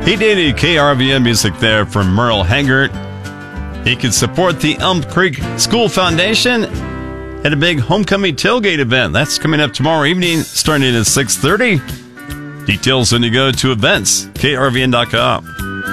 880 KRVN music there from Merle Haggard. He can support the Elm Creek School Foundation at a big homecoming tailgate event. That's coming up tomorrow evening, starting at 6:30. Details when you go to events, krvn.com.